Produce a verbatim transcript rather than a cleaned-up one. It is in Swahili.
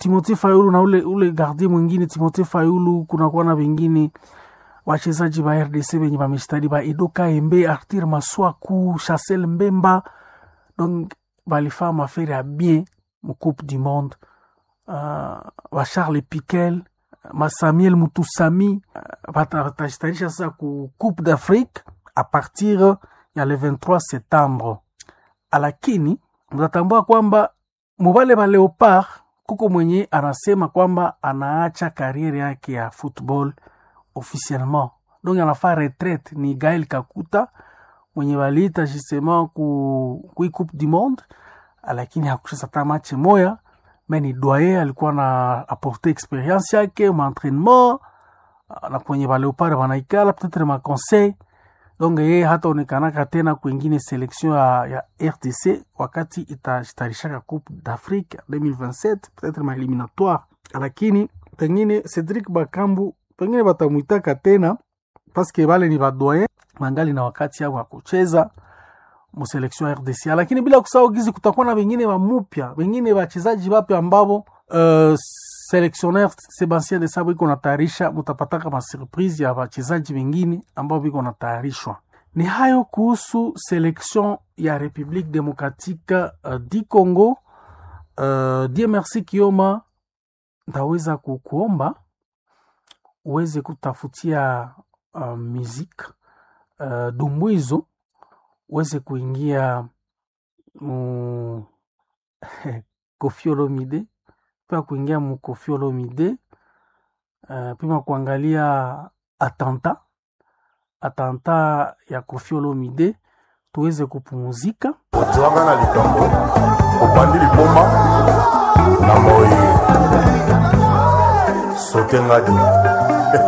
Timothée Fayulu na ule ule gardien mwingine Timothée Fayulu, kuna kuwa na wengine wachezaji ba R D C wenye bamestadi ba Edoka Embe, Arthur Maswaku, Chancel Mbemba. Donc balifaa mafere ya bien mu Coupe du Monde. Uh, wa Charles Piquel, ma Samuel Mutusami batastarisha sasa ku Coupe d'Afrique a partir ya le vingt-trois septembre. Alakini mtatambua kwamba mubale ba Leopard kuko mwenye anasema kwamba anaacha kariere yake ya football officiellement. Donc anafaa retraite ni Gaël Kakuta mwenye waliita justement ku ku Coupe du Monde, lakini hakucheza hata match moja. Meni doyen alikuwa na apporter experience yake ma entraînement na kwenye ba Leopard wanaikala peut-être ma conseil. Donc yeye hata onekana tena kwingine selection ya, ya R D C wakati itastarisha Coupe d'Afrique deux mille vingt-sept, peut-être ma éliminatoire. Lakini pengine Cedric Bakambu pengine batamuitaka tena parce que bale ni badoyen mangali na wakati yao wa kucheza mu selection R D C. Lakini bila kusahau gizi kutakuwa na wengine wa mupya, wengine wachezaji wapya ambao uh, selectionneur Sebastien de Sabre iko natayarisha, mutapata kama surprise ya wachezaji wengine ambao biko natayarishwa. Ni hayo kuhusu selection ya République démocratique uh, du Congo. Uh, Dieu merci Kioma, ndaweza kukuomba uweze kutafutia uh, musique uh, Dumbuizo, uweze kuingia mu Koffi Olomide, pia kuingia mu Koffi Olomide, uh, pia kuangalia atanta atanta ya Koffi Olomide, tuweze kupumuzika. Otuanga na likambo opandi lipoma na moyi sotenga di